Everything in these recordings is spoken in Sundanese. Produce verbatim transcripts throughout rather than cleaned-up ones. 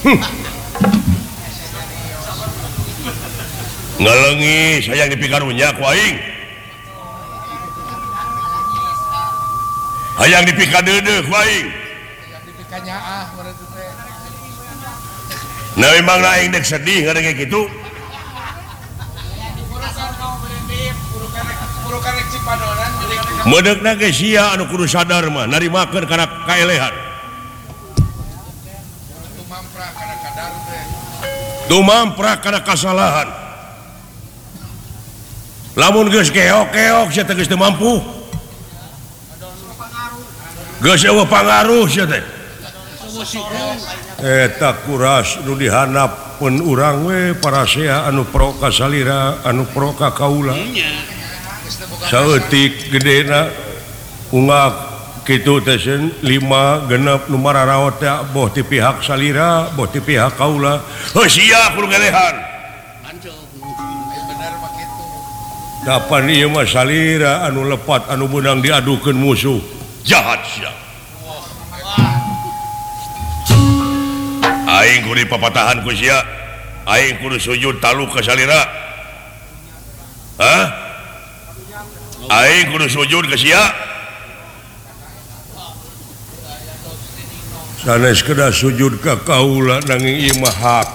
ngalengi sayang dipikarunya ku aing hayang dipika deudeuh ku aing dipikanya ah berarti teh nah memang aing dek sedih ngarenge kitu medegna ge sia anu kudu sadar mah narimakeun kana kaelehan tumampra kana kasalahan lamun geus keok-keok sia teh geus teu mampu geus eueuh pangaruh sia teh eta kuras nu dihandapkeun urang we parasea anu pro ka salira anu pro ka kaula saeutik gedena ungak kitu teh lima genep nu mararaot teh boh ti pihak salira boh ti pihak kaula heuh sia kudu ngelehan kapan ieu mah salira anu lepat anu beunang diadukeun musuh jahat sia aing kudu papatahan ku sia aing kudu sujud taluk ka salira hah aing kudu sujud ka sia sanes kedah sujud ka kaula nanging ieu mah hak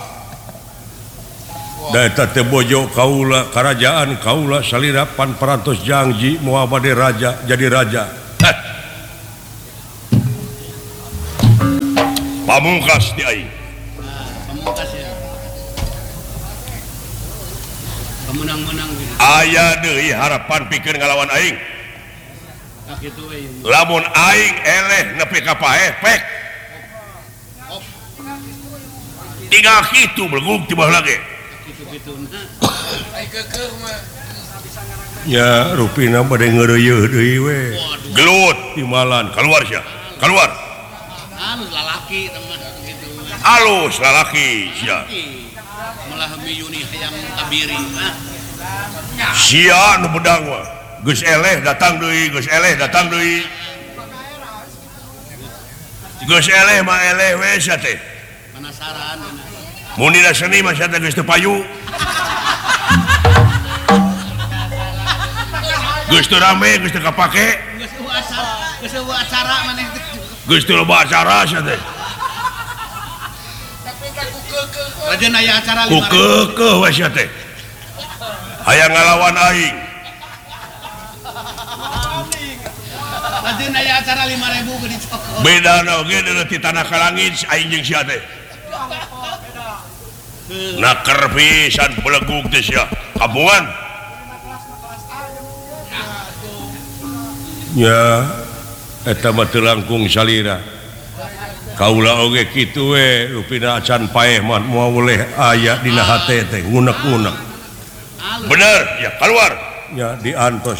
da eta teh bojo kaula kerajaan kaula salira pan parantos janji moal bade raja jadi raja pamungkas di aing pamungkas ya pemenang-menang aya deui harapan pikeun ngalawan aing nah kitu we lamun aing eleh nepi ka paeh pek tinggal kitu belgug tibah lagi ya rupina bade ngeureueuh deui we gelut timalan keluar sia keluar halus lalaki teman gitu halus lalaki sia malah miyuni hayam tabiri ah sia nu bedang mah geus eleh datang deui geus eleh datang deui geus eleh mah eleh we sia teh penasaran mun dina seni mah sia teh geus teu payu geus teu rame geus teu kapake geus eueuh acara geus eueuh acara maneh geus teu loba acara sia teh rajeun aya acara ku keukeuh we sia teh hayang ngalawan aing rajeun aya acara lima ribu ge dicokot bedana oge deuleu ti tanah ka langit aing jeung sia teh naker pisan belegug teh sia kampungan ya eta mah teu langkung salira kaula oge kitu we rupina acan paeh mah moal woleh aya dina hate teh ngunek-ngunek bener ya keluar ya diantos